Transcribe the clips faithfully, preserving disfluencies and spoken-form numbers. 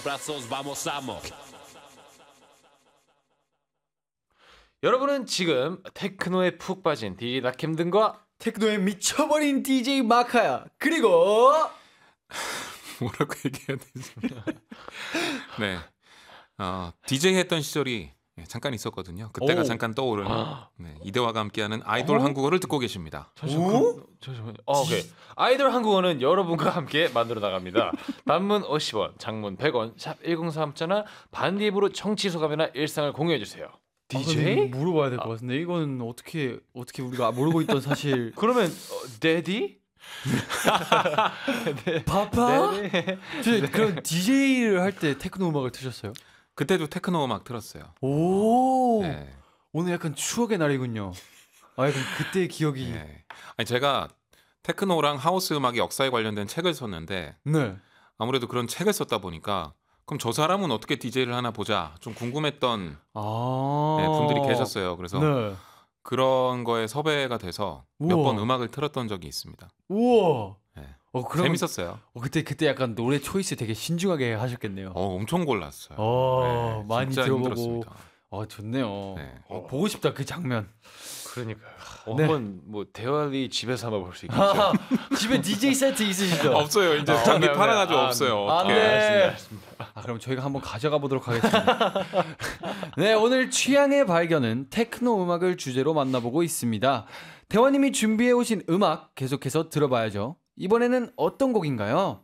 여러분은 지금 테크노에 푹 빠진 디제이 낙햄든과 테크노에 미쳐버린 디제이 마카야. 그리고 뭐라고 얘기해야 되지? 네, 어, 디제이 했던 시절이 잠깐 있었거든요. 그때가 오. 잠깐 떠오르는 아. 네, 이대화가 함께하는 아이돌 어? 한국어를 듣고 계십니다. 잠시만, 잠시만. 어, 오케이. 아이돌 한국어는 여러분과 함께 만들어 나갑니다. 단문 오십 원, 장문 백 원, 샵 일공삼자나 반디앱으로 청취 소감이나 일상을 공유해 주세요. 디제이? 아, 물어봐야 될 것 같은데 이거는 어떻게 어떻게 우리가 모르고 있던 사실. 그러면 어, 데디? 파파? 네. 저, 그럼 디제이를 할 때 테크노 음악을 트셨어요? 그때도 테크노 음악 들었어요. 오. 네. 오늘 약간 추억의 날이군요. 아, 약간 그때의 기억이. 네. 아니 제가 테크노랑 하우스 음악의 역사에 관련된 책을 썼는데 네. 아무래도 그런 책을 썼다 보니까 그럼 저 사람은 어떻게 디제이를 하나 보자 좀 궁금했던 아. 네, 분들이 계셨어요. 그래서 네. 그런 거에 섭외가 돼서 몇 우와. 번 음악을 틀었던 적이 있습니다. 우와. 네. 어, 그럼 재밌었어요. 어, 그때 그때 약간 노래 초이스 되게 신중하게 하셨겠네요. 어, 엄청 골랐어요. 어, 네, 많이 진짜 들어보고. 힘들었습니다. 어, 좋네요. 네. 어, 보고 싶다 그 장면. 그러니까 어, 네. 한번 뭐 대화리 집에서 한번 볼 수 있겠죠. 아, 집에 디제이 세트 있으시죠? 없어요. 이제 아, 장비 네, 네. 팔아가지고 아, 없어요. 안 어떡해. 돼. 알겠습니다, 알겠습니다. 아, 그럼 저희가 한번 가져가 보도록 하겠습니다. 네, 오늘 취향의 발견은 테크노 음악을 주제로 만나보고 있습니다. 대화님이 준비해 오신 음악 계속해서 들어봐야죠. 이번에는 어떤 곡인가요?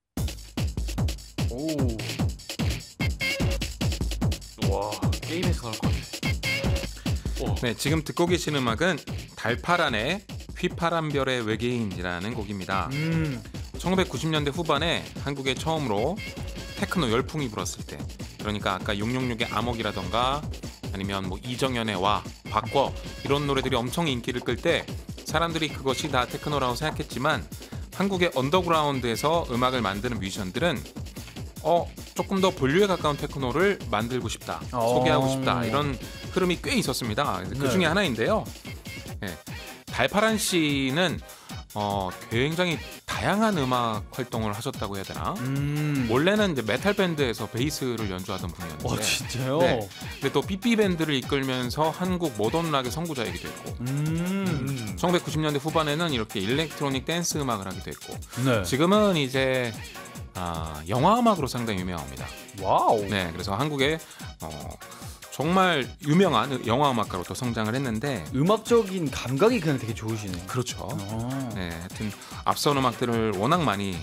오, 와, 게임에서 나올 것 같아. 오. 네, 지금 듣고 계신 음악은 달파란의 휘파람별의 외계인이라는 곡입니다. 음, 천구백구십 년대 후반에 한국에 처음으로 테크노 열풍이 불었을 때, 그러니까 아까 육육육의 암흑이라던가 아니면 뭐 이정현의 와, 바꿔 이런 노래들이 엄청 인기를 끌 때 사람들이 그것이 다 테크노라고 생각했지만 한국의 언더그라운드에서 음악을 만드는 뮤지션들은 어 조금 더 본류에 가까운 테크노를 만들고 싶다, 어. 소개하고 싶다 이런 흐름이 꽤 있었습니다. 그 네. 중에 하나인데요. 네, 달파란 씨는 어, 굉장히 다양한 음악 활동을 하셨다고 해야 되나? 음, 원래는 이제 메탈 밴드에서 베이스를 연주하던 분이었는데, 어, 진짜요? 네. 근데 또 삐삐 밴드를 이끌면서 한국 모던 락의 선구자이기도 했고, 음, 천구백구십 년대 후반에는 이렇게 일렉트로닉 댄스 음악을 하기도 했고, 네. 지금은 이제 아, 영화 음악으로 상당히 유명합니다. 와우. 네, 그래서 한국에 어, 정말 유명한 영화 음악가로 또 성장을 했는데, 음악적인 감각이 그냥 되게 좋으시네요. 그렇죠. 어. 네, 하여튼 앞선 음악들을 워낙 많이